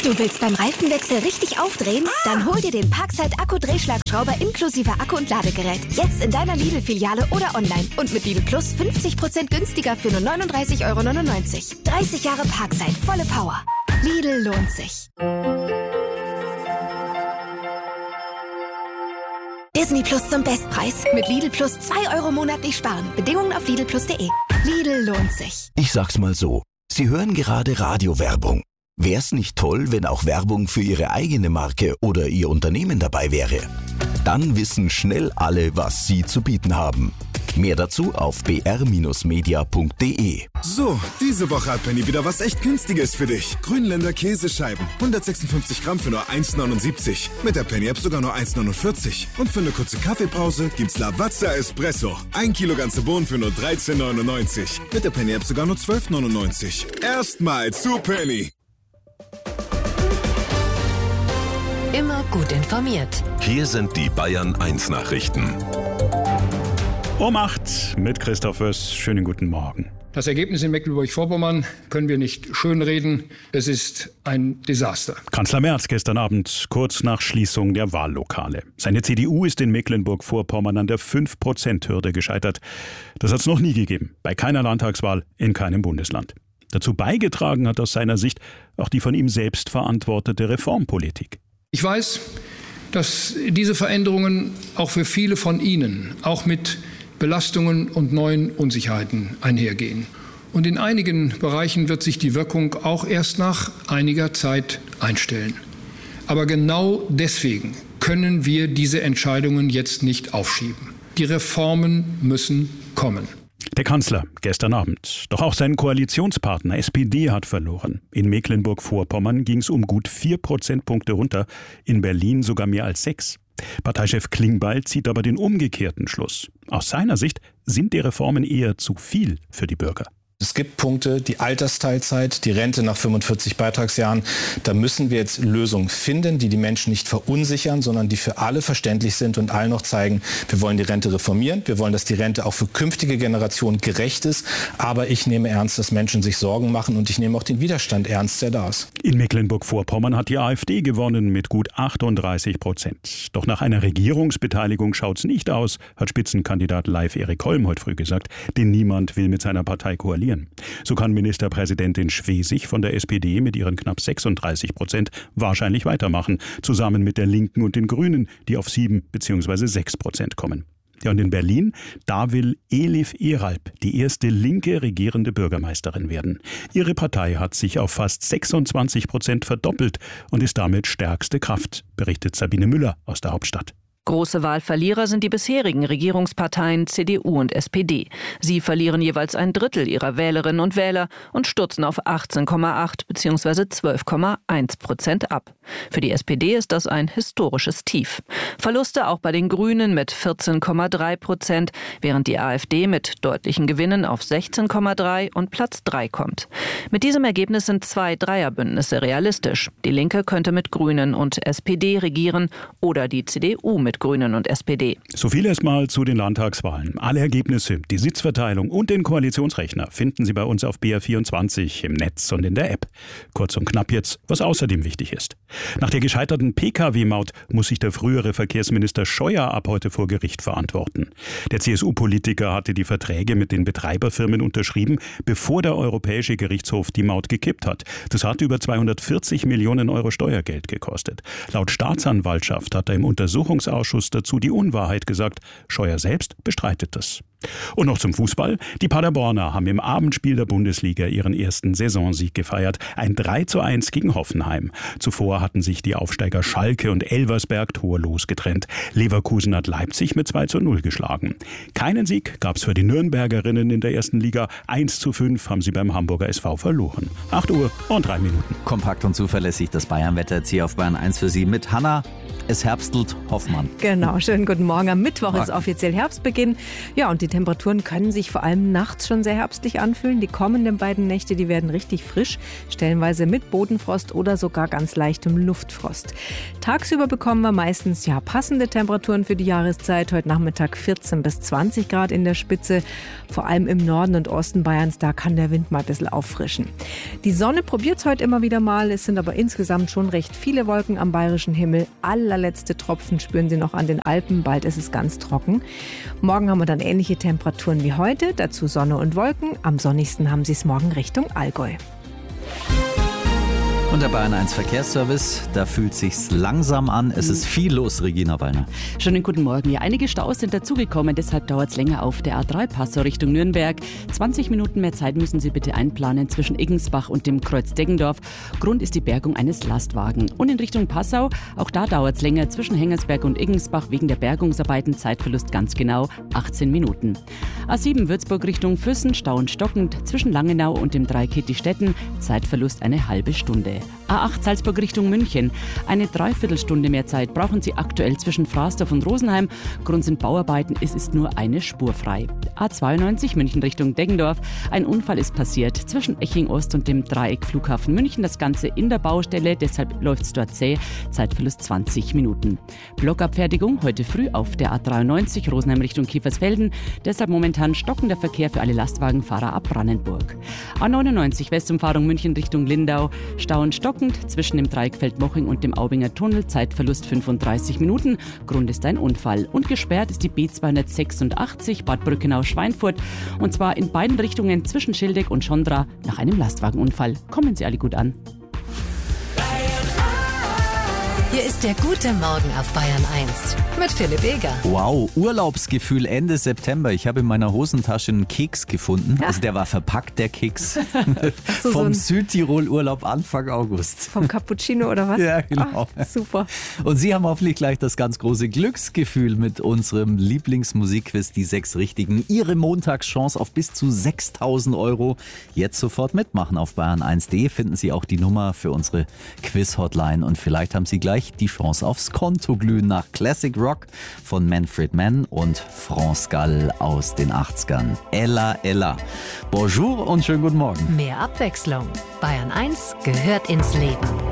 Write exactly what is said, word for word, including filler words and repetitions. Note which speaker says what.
Speaker 1: Du willst beim Reifenwechsel richtig aufdrehen? Dann hol dir den Parkside Akku-Drehschlagschrauber inklusive Akku und Ladegerät. Jetzt in deiner Lidl-Filiale oder online. Und mit Lidl Plus fünfzig Prozent günstiger für nur neununddreißig Euro neunundneunzig. dreißig Jahre Parkside, volle Power. Lidl lohnt sich. Disney Plus zum Bestpreis. Mit Lidl Plus zwei Euro monatlich sparen. Bedingungen auf lidl plus punkt de. Lidl lohnt sich.
Speaker 2: Ich sag's mal so. Sie hören gerade Radiowerbung. Wär's nicht toll, wenn auch Werbung für Ihre eigene Marke oder Ihr Unternehmen dabei wäre? Dann wissen schnell alle, was Sie zu bieten haben. Mehr dazu auf b r media punkt d e.
Speaker 3: So, diese Woche hat Penny wieder was echt Günstiges für dich. Grünländer Käsescheiben. hundertsechsundfünfzig Gramm für nur eins neunundsiebzig. Mit der Penny-App sogar nur eins neunundvierzig. Und für eine kurze Kaffeepause gibt's Lavazza Espresso. Ein Kilo ganze Bohnen für nur dreizehn neunundneunzig. Mit der Penny-App sogar nur zwölf neunundneunzig. Erstmal zu Penny.
Speaker 4: Immer gut informiert.
Speaker 5: Hier sind die Bayern eins Nachrichten.
Speaker 6: Um acht mit Christoph Wöss. Schönen guten Morgen.
Speaker 7: Das Ergebnis in Mecklenburg-Vorpommern können wir nicht schönreden. Es ist ein Desaster.
Speaker 6: Kanzler Merz gestern Abend, kurz nach Schließung der Wahllokale. Seine C D U ist in Mecklenburg-Vorpommern an der fünf Prozent Hürde gescheitert. Das hat es noch nie gegeben. Bei keiner Landtagswahl in keinem Bundesland. Dazu beigetragen hat aus seiner Sicht auch die von ihm selbst verantwortete Reformpolitik.
Speaker 7: Ich weiß, dass diese Veränderungen auch für viele von Ihnen, auch mit Belastungen und neuen Unsicherheiten einhergehen. Und in einigen Bereichen wird sich die Wirkung auch erst nach einiger Zeit einstellen. Aber genau deswegen können wir diese Entscheidungen jetzt nicht aufschieben. Die Reformen müssen kommen.
Speaker 6: Der Kanzler gestern Abend. Doch auch sein Koalitionspartner S P D hat verloren. In Mecklenburg-Vorpommern ging es um gut vier Prozentpunkte runter, in Berlin sogar mehr als sechs. Parteichef Klingbeil zieht aber den umgekehrten Schluss. Aus seiner Sicht sind die Reformen eher zu viel für die Bürger.
Speaker 8: Es gibt Punkte, die Altersteilzeit, die Rente nach fünfundvierzig Beitragsjahren. Da müssen wir jetzt Lösungen finden, die die Menschen nicht verunsichern, sondern die für alle verständlich sind und allen noch zeigen, wir wollen die Rente reformieren. Wir wollen, dass die Rente auch für künftige Generationen gerecht ist. Aber ich nehme ernst, dass Menschen sich Sorgen machen und ich nehme auch den Widerstand ernst, der da ist.
Speaker 6: In Mecklenburg-Vorpommern hat die AfD gewonnen mit gut achtunddreißig Prozent. Doch nach einer Regierungsbeteiligung schaut's nicht aus, hat Spitzenkandidat Leif Erik Holm heute früh gesagt, denn niemand will mit seiner Partei koalieren. So kann Ministerpräsidentin Schwesig von der S P D mit ihren knapp sechsunddreißig Prozent wahrscheinlich weitermachen, zusammen mit der Linken und den Grünen, die auf sieben bzw. sechs Prozent kommen. Ja, und in Berlin, da will Elif Eralp die erste linke regierende Bürgermeisterin werden. Ihre Partei hat sich auf fast sechsundzwanzig Prozent verdoppelt und ist damit stärkste Kraft, berichtet Sabine Müller aus der Hauptstadt.
Speaker 9: Große Wahlverlierer sind die bisherigen Regierungsparteien C D U und S P D. Sie verlieren jeweils ein Drittel ihrer Wählerinnen und Wähler und stürzen auf achtzehn Komma acht bzw. zwölf Komma eins Prozent ab. Für die S P D ist das ein historisches Tief. Verluste auch bei den Grünen mit vierzehn Komma drei Prozent, während die AfD mit deutlichen Gewinnen auf sechzehn Komma drei und Platz drei kommt. Mit diesem Ergebnis sind zwei Dreierbündnisse realistisch. Die Linke könnte mit Grünen und S P D regieren oder die C D U mit Grünen und S P D.
Speaker 6: So viel erstmal zu den Landtagswahlen. Alle Ergebnisse, die Sitzverteilung und den Koalitionsrechner finden Sie bei uns auf B R vierundzwanzig im Netz und in der App. Kurz und knapp jetzt, was außerdem wichtig ist. Nach der gescheiterten P K W-Maut muss sich der frühere Verkehrsminister Scheuer ab heute vor Gericht verantworten. Der C S U-Politiker hatte die Verträge mit den Betreiberfirmen unterschrieben, bevor der Europäische Gerichtshof die Maut gekippt hat. Das hat über zweihundertvierzig Millionen Euro Steuergeld gekostet. Laut Staatsanwaltschaft hat er im Untersuchungsausschuss dazu die Unwahrheit gesagt. Scheuer selbst bestreitet das. Und noch zum Fußball. Die Paderborner haben im Abendspiel der Bundesliga ihren ersten Saisonsieg gefeiert. Ein drei zu eins gegen Hoffenheim. Zuvor hatten sich die Aufsteiger Schalke und Elversberg torlos getrennt. Leverkusen hat Leipzig mit zwei zu null geschlagen. Keinen Sieg gab es für die Nürnbergerinnen in der ersten Liga. eins zu fünf haben sie beim Hamburger S V verloren. acht Uhr und drei Minuten.
Speaker 10: Kompakt und zuverlässig das Bayern-Wetter jetzt hier auf Bayern eins für Sie mit Hanna. Es herbstelt Hoffmann.
Speaker 11: Genau, schönen guten Morgen. Am Mittwoch ist offiziell Herbstbeginn. Ja, und die die Temperaturen können sich vor allem nachts schon sehr herbstlich anfühlen. Die kommenden beiden Nächte, die werden richtig frisch, stellenweise mit Bodenfrost oder sogar ganz leichtem Luftfrost. Tagsüber bekommen wir meistens ja passende Temperaturen für die Jahreszeit. Heute Nachmittag vierzehn bis zwanzig Grad in der Spitze. Vor allem im Norden und Osten Bayerns, da kann der Wind mal ein bisschen auffrischen. Die Sonne probiert es heute immer wieder mal. Es sind aber insgesamt schon recht viele Wolken am bayerischen Himmel. Allerletzte Tropfen spüren Sie noch an den Alpen. Bald ist es ganz trocken. Morgen haben wir dann ähnliche Temperaturen wie heute. Dazu Sonne und Wolken. Am sonnigsten haben Sie es morgen Richtung Allgäu.
Speaker 10: Und der Bayern eins Verkehrsservice, da fühlt sich's langsam an. Es ist viel los, Regina Wallner.
Speaker 12: Schönen guten Morgen. Ja, einige Staus sind dazugekommen, deshalb dauert es länger auf der A drei Passau Richtung Nürnberg. zwanzig Minuten mehr Zeit müssen Sie bitte einplanen zwischen Iggensbach und dem Kreuz Deggendorf. Grund ist die Bergung eines Lastwagen. Und in Richtung Passau, auch da dauert es länger zwischen Hengersberg und Iggensbach wegen der Bergungsarbeiten. Zeitverlust ganz genau achtzehn Minuten. A sieben Würzburg Richtung Füssen, Stau und stockend zwischen Langenau und dem Dreieck Stetten. Zeitverlust eine halbe Stunde. A acht Salzburg Richtung München. Eine Dreiviertelstunde mehr Zeit brauchen Sie aktuell zwischen Fraßdorf und Rosenheim. Grund sind Bauarbeiten, es ist nur eine Spur frei. A zweiundneunzig München Richtung Deggendorf. Ein Unfall ist passiert zwischen Eching Ost und dem Dreieck Flughafen München. Das Ganze in der Baustelle, deshalb läuft es dort zäh. Zeitverlust zwanzig Minuten. Blockabfertigung heute früh auf der A dreiundneunzig Rosenheim Richtung Kiefersfelden. Deshalb momentan stockender Verkehr für alle Lastwagenfahrer ab Brandenburg. A neunundneunzig Westumfahrung München Richtung Lindau. Stau und stockend zwischen dem Dreieck Feldmoching und dem Aubinger Tunnel. Zeitverlust fünfunddreißig Minuten. Grund ist ein Unfall. Und gesperrt ist die B zweihundertsechsundachtzig Bad Brückenau-Schweinfurt. Und zwar in beiden Richtungen zwischen Schildeck und Schondra nach einem Lastwagenunfall. Kommen Sie alle gut an.
Speaker 4: Hier ist der gute Morgen auf Bayern eins mit Philipp Eger.
Speaker 10: Wow, Urlaubsgefühl Ende September. Ich habe in meiner Hosentasche einen Keks gefunden. Ja. Also der war verpackt, der Keks.
Speaker 11: So,
Speaker 10: Vom
Speaker 11: so
Speaker 10: Südtirol-Urlaub Anfang August.
Speaker 11: Vom Cappuccino oder was?
Speaker 10: Ja, genau.
Speaker 11: Ach, super.
Speaker 10: Und Sie haben hoffentlich gleich das ganz große Glücksgefühl mit unserem Lieblingsmusikquiz, die sechs Richtigen. Ihre Montagschance auf bis zu sechstausend Euro. Jetzt sofort mitmachen. Auf bayern eins punkt de finden Sie auch die Nummer für unsere Quiz-Hotline. Und vielleicht haben Sie gleich die Chance aufs Konto glühen nach Classic Rock von Manfred Mann und France Gall aus den achtzigern. Ella, Ella. Bonjour und schönen guten Morgen.
Speaker 4: Mehr Abwechslung. Bayern eins gehört ins Leben.